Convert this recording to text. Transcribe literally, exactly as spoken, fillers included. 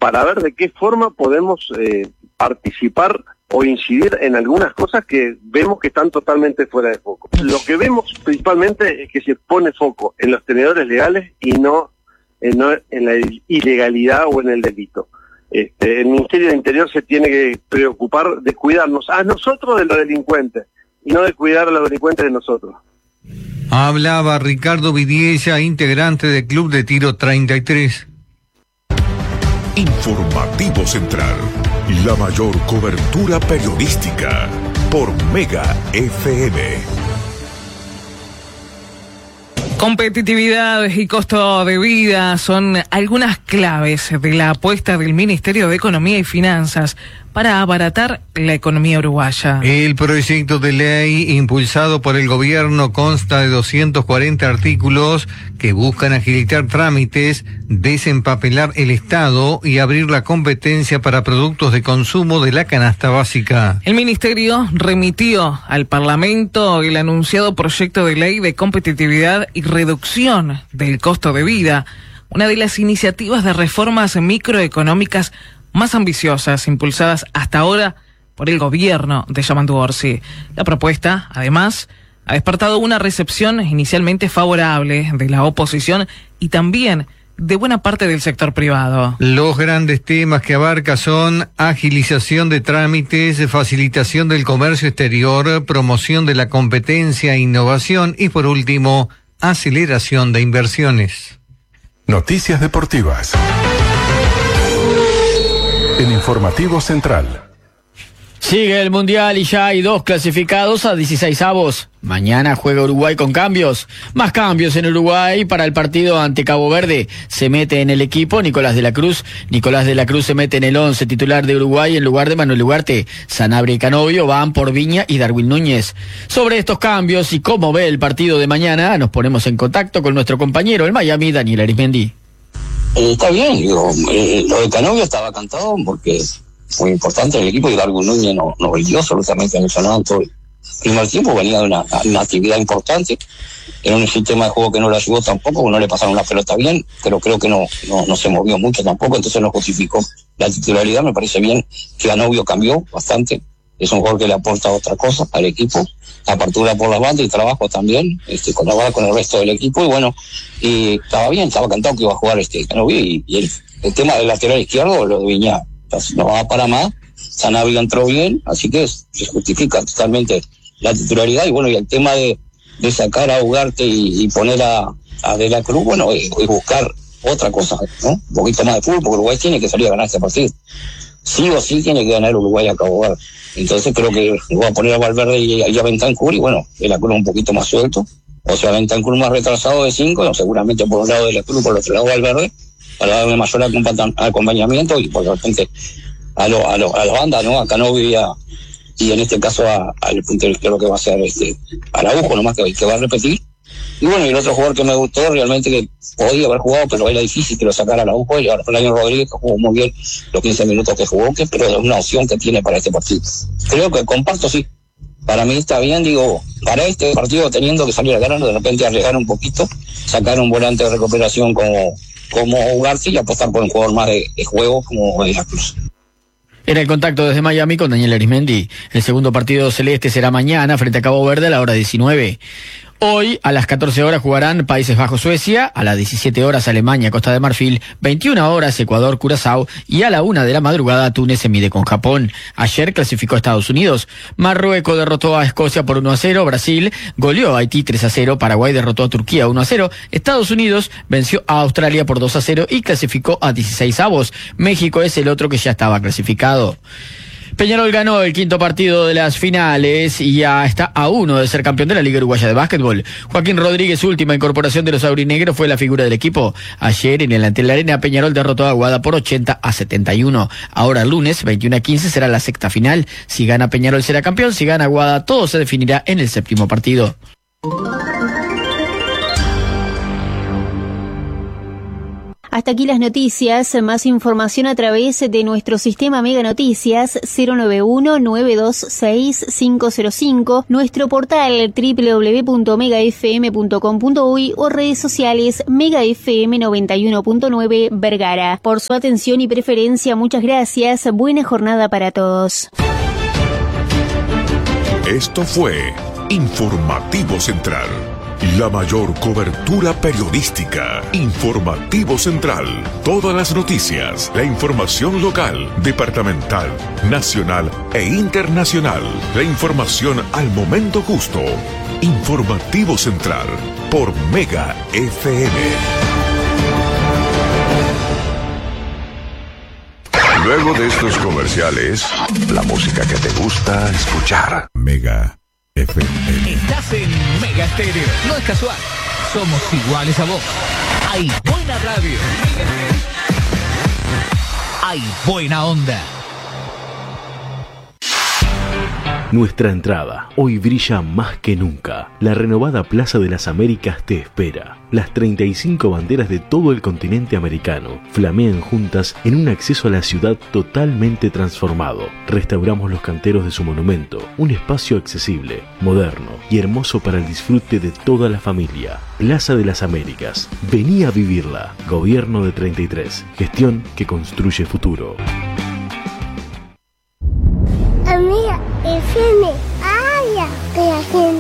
para ver de qué forma podemos eh, participar o incidir en algunas cosas que vemos que están totalmente fuera de foco. Lo que vemos principalmente es que se pone foco en los tenedores legales y no en, no en la ilegalidad o en el delito. Este, el Ministerio del Interior se tiene que preocupar de cuidarnos a nosotros de los delincuentes y no de cuidar a los delincuentes de nosotros. Hablaba Ricardo Vidiella, integrante del Club de Tiro treinta y tres. Informativo Central, la mayor cobertura periodística por Mega F M. Competitividad y costo de vida son algunas claves de la apuesta del Ministerio de Economía y Finanzas para abaratar la economía uruguaya. El proyecto de ley impulsado por el gobierno consta de doscientos cuarenta artículos que buscan agilitar trámites, desempapelar el Estado y abrir la competencia para productos de consumo de la canasta básica. El Ministerio remitió al Parlamento el anunciado proyecto de ley de competitividad y reducción del costo de vida, una de las iniciativas de reformas microeconómicas más ambiciosas impulsadas hasta ahora por el gobierno de Yamandu Orsi. La propuesta, además, ha despertado una recepción inicialmente favorable de la oposición y también de buena parte del sector privado. Los grandes temas que abarca son agilización de trámites, facilitación del comercio exterior, promoción de la competencia e innovación y, por último, aceleración de inversiones. Noticias deportivas en Informativo Central. Sigue el Mundial y ya hay dos clasificados a dieciseisavos. Mañana juega Uruguay con cambios. Más cambios en Uruguay para el partido ante Cabo Verde. Se mete en el equipo Nicolás de la Cruz. Nicolás de la Cruz se mete en el once titular de Uruguay en lugar de Manuel Ugarte. Sanabria y Canovio van por Viña y Darwin Núñez. Sobre estos cambios y cómo ve el partido de mañana, nos ponemos en contacto con nuestro compañero el Miami, Daniel Arismendi. Eh, está bien, digo, eh, lo de Canovio estaba cantado porque es muy importante el equipo y Darwin Núñez no, no brilló absolutamente mencionado en todo el primer tiempo, venía de una, una actividad importante, en un sistema de juego que no le ayudó tampoco, no le pasaron la pelota bien, pero creo que no, no, no se movió mucho tampoco, entonces no justificó la titularidad. Me parece bien que Canovio cambió bastante, es un jugador que le aporta otra cosa al equipo, apertura por la banda y trabajo también, este, con la banda con el resto del equipo, y bueno, y estaba bien, estaba cantado que iba a jugar este Canovio, y, y el, el tema del lateral izquierdo, lo de Viña, no va para más, Sanabria entró bien, así que se justifica totalmente la titularidad, y bueno, y el tema de, de sacar a Ugarte y, y poner a, a De la Cruz, bueno, es, es buscar otra cosa, ¿no? Un poquito más de fútbol, porque Uruguay tiene que salir a ganar este partido. Sí o sí tiene que ganar Uruguay a Cabo Verde. Entonces creo que voy a poner a Valverde y, y a Bentancur, y bueno, De la Cruz un poquito más suelto, o sea, Bentancur más retrasado de cinco, no, seguramente por un lado De la Cruz, por el otro lado Valverde, para darle mayor acompañamiento y por repente a lo, a lo, a la banda, ¿no? A Canovio y a, y en este caso a, al puntero izquierdo que va a ser este Araujo, nomás que, que va a repetir. Y bueno, y el otro jugador que me gustó realmente, que podía haber jugado, pero era difícil que lo sacara Araujo, y ahora Flavio Rodríguez, que jugó muy bien los quince minutos que jugó, que, pero es una opción que tiene para este partido. Creo que comparto, sí. Para mí está bien, digo, para este partido teniendo que salir a ganar, de repente arriesgar un poquito, sacar un volante de recuperación como, como Ugarte y apostar por un jugador más de, de juego como De la Cruz. Era el contacto desde Miami con Daniel Arismendi. El segundo partido celeste será mañana frente a Cabo Verde a la hora diecinueve. Hoy, a las catorce horas, jugarán Países Bajos-Suecia, a las diecisiete horas Alemania-Costa de Marfil, veintiuna horas Ecuador-Curazao y a la una de la madrugada Túnez se mide con Japón. Ayer clasificó a Estados Unidos. Marruecos derrotó a Escocia por uno a cero, Brasil goleó a Haití tres a cero, Paraguay derrotó a Turquía uno a cero, Estados Unidos venció a Australia por dos a cero y clasificó a dieciseisavos. México es el otro que ya estaba clasificado. Peñarol ganó el quinto partido de las finales y ya está a uno de ser campeón de la Liga Uruguaya de Básquetbol. Joaquín Rodríguez, última incorporación de los aurinegros, fue la figura del equipo. Ayer en el Ante la Arena, Peñarol derrotó a Aguada por ochenta a setenta y uno. Ahora lunes, veintiuno a quince, será la sexta final. Si gana Peñarol será campeón, si gana Aguada todo se definirá en el séptimo partido. Hasta aquí las noticias. Más información a través de nuestro sistema Mega Noticias cero nueve uno nueve dos seis cinco cero cinco, nuestro portal doble u doble u doble u punto mega f m punto com punto uy o redes sociales Mega F M noventa y uno punto nueve Vergara. Por su atención y preferencia, muchas gracias. Buena jornada para todos. Esto fue Informativo Central. La mayor cobertura periodística. Informativo Central. Todas las noticias, la información local, departamental, nacional e internacional. La información al momento justo. Informativo Central por Mega F M. Luego de estos comerciales, la música que te gusta escuchar. Mega F M. Estás en Mega Estéreo. No es casual. Somos iguales a vos. Hay buena radio. Hay buena onda. Nuestra entrada hoy brilla más que nunca. La renovada Plaza de las Américas te espera. Las treinta y cinco banderas de todo el continente americano flamean juntas en un acceso a la ciudad totalmente transformado. Restauramos los canteros de su monumento, un espacio accesible, moderno y hermoso para el disfrute de toda la familia. Plaza de las Américas. Vení a vivirla. Gobierno de treinta y tres. Gestión que construye futuro. Amiga, F M, habla de la gente.